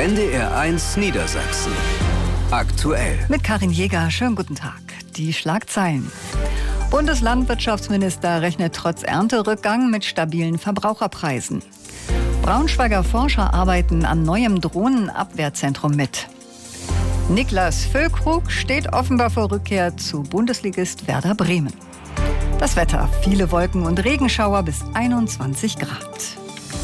NDR1 Niedersachsen. Aktuell. Mit Karin Jäger, schönen guten Tag. Die Schlagzeilen. Bundeslandwirtschaftsminister rechnet trotz Ernterückgang mit stabilen Verbraucherpreisen. Braunschweiger Forscher arbeiten an neuem Drohnenabwehrzentrum mit. Niklas Füllkrug steht offenbar vor Rückkehr zu Bundesligist Werder Bremen. Das Wetter, viele Wolken und Regenschauer bis 21 Grad.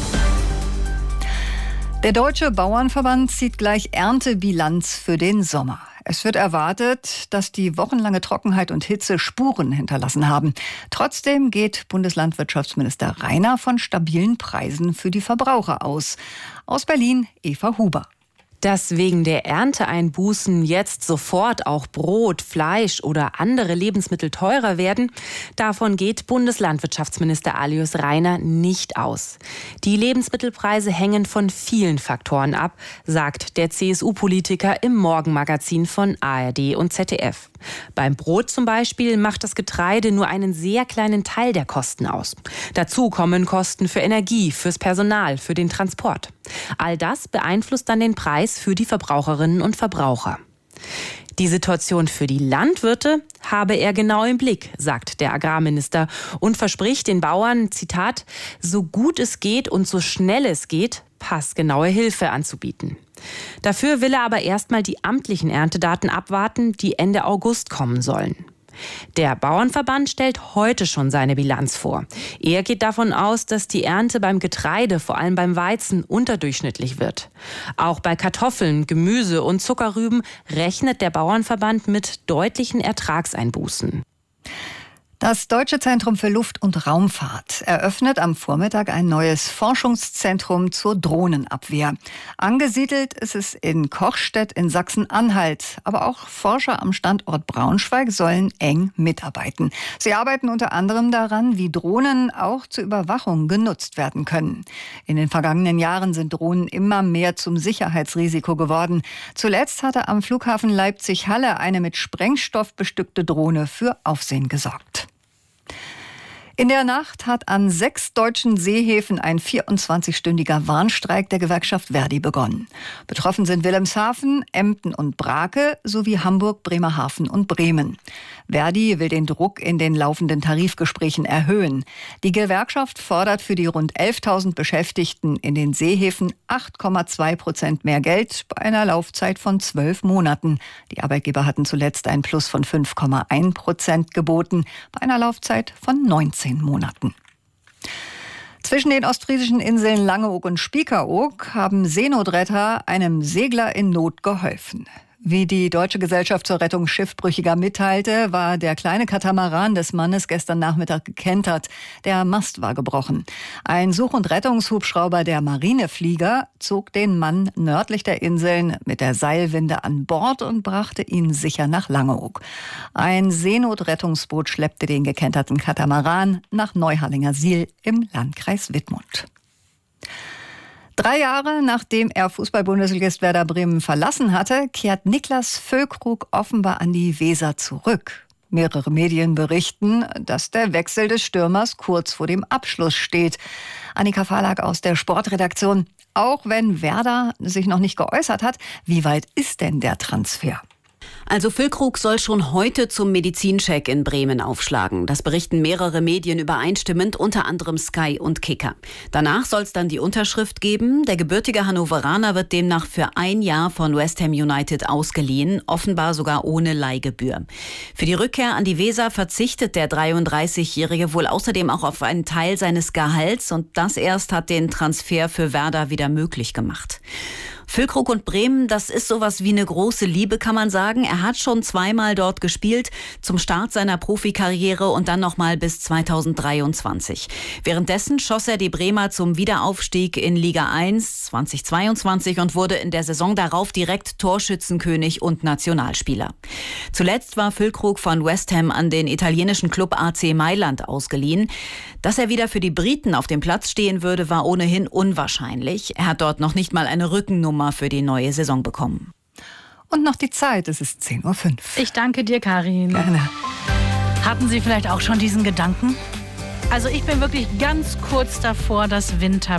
Der Deutsche Bauernverband zieht gleich Erntebilanz für den Sommer. Es wird erwartet, dass die wochenlange Trockenheit und Hitze Spuren hinterlassen haben. Trotzdem geht Bundeslandwirtschaftsminister Rainer von stabilen Preisen für die Verbraucher aus. Aus Berlin, Eva Huber. Dass wegen der Ernteeinbußen jetzt sofort auch Brot, Fleisch oder andere Lebensmittel teurer werden, davon geht Bundeslandwirtschaftsminister Alois Rainer nicht aus. Die Lebensmittelpreise hängen von vielen Faktoren ab, sagt der CSU-Politiker im Morgenmagazin von ARD und ZDF. Beim Brot zum Beispiel macht das Getreide nur einen sehr kleinen Teil der Kosten aus. Dazu kommen Kosten für Energie, fürs Personal, für den Transport. All das beeinflusst dann den Preis für die Verbraucherinnen und Verbraucher. Die Situation für die Landwirte habe er genau im Blick, sagt der Agrarminister und verspricht den Bauern, Zitat, so gut es geht und so schnell es geht, passgenaue Hilfe anzubieten. Dafür will er aber erstmal die amtlichen Erntedaten abwarten, die Ende August kommen sollen. Der Bauernverband stellt heute schon seine Bilanz vor. Er geht davon aus, dass die Ernte beim Getreide, vor allem beim Weizen, unterdurchschnittlich wird. Auch bei Kartoffeln, Gemüse und Zuckerrüben rechnet der Bauernverband mit deutlichen Ertragseinbußen. Das Deutsche Zentrum für Luft- und Raumfahrt eröffnet am Vormittag ein neues Forschungszentrum zur Drohnenabwehr. Angesiedelt ist es in Kochstedt in Sachsen-Anhalt. Aber auch Forscher am Standort Braunschweig sollen eng mitarbeiten. Sie arbeiten unter anderem daran, wie Drohnen auch zur Überwachung genutzt werden können. In den vergangenen Jahren sind Drohnen immer mehr zum Sicherheitsrisiko geworden. Zuletzt hatte am Flughafen Leipzig-Halle eine mit Sprengstoff bestückte Drohne für Aufsehen gesorgt. In der Nacht hat an 6 deutschen Seehäfen ein 24-stündiger Warnstreik der Gewerkschaft Verdi begonnen. Betroffen sind Wilhelmshaven, Emden und Brake sowie Hamburg, Bremerhaven und Bremen. Verdi will den Druck in den laufenden Tarifgesprächen erhöhen. Die Gewerkschaft fordert für die rund 11.000 Beschäftigten in den Seehäfen 8,2% mehr Geld bei einer Laufzeit von 12 Monaten. Die Arbeitgeber hatten zuletzt ein Plus von 5,1% geboten, bei einer Laufzeit von 19 Monaten. Zwischen den ostfriesischen Inseln Langeoog und Spiekeroog haben Seenotretter einem Segler in Not geholfen. Wie die Deutsche Gesellschaft zur Rettung Schiffbrüchiger mitteilte, war der kleine Katamaran des Mannes gestern Nachmittag gekentert. Der Mast war gebrochen. Ein Such- und Rettungshubschrauber der Marineflieger zog den Mann nördlich der Inseln mit der Seilwinde an Bord und brachte ihn sicher nach Langeoog. Ein Seenotrettungsboot schleppte den gekenterten Katamaran nach Neuharlingersiel im Landkreis Wittmund. 3 Jahre nachdem er Fußball-Bundesligist Werder Bremen verlassen hatte, kehrt Niklas Füllkrug offenbar an die Weser zurück. Mehrere Medien berichten, dass der Wechsel des Stürmers kurz vor dem Abschluss steht. Annika Farlag aus der Sportredaktion. Auch wenn Werder sich noch nicht geäußert hat, wie weit ist denn der Transfer? Also Füllkrug soll schon heute zum Medizincheck in Bremen aufschlagen. Das berichten mehrere Medien übereinstimmend, unter anderem Sky und Kicker. Danach soll es dann die Unterschrift geben. Der gebürtige Hannoveraner wird demnach für 1 Jahr von West Ham United ausgeliehen, offenbar sogar ohne Leihgebühr. Für die Rückkehr an die Weser verzichtet der 33-Jährige wohl außerdem auch auf einen Teil seines Gehalts und das erst hat den Transfer für Werder wieder möglich gemacht. Füllkrug und Bremen, das ist sowas wie eine große Liebe, kann man sagen. Er hat schon 2-mal dort gespielt, zum Start seiner Profikarriere und dann nochmal bis 2023. Währenddessen schoss er die Bremer zum Wiederaufstieg in Liga 1 2022 und wurde in der Saison darauf direkt Torschützenkönig und Nationalspieler. Zuletzt war Füllkrug von West Ham an den italienischen Club AC Mailand ausgeliehen. Dass er wieder für die Briten auf dem Platz stehen würde, war ohnehin unwahrscheinlich. Er hat dort noch nicht mal eine Rückennummer für die neue Saison bekommen. Und noch die Zeit, es ist 10:05 Uhr. Ich danke dir, Karin. Gerne. Hatten Sie vielleicht auch schon diesen Gedanken? Also ich bin wirklich ganz kurz davor, das Winter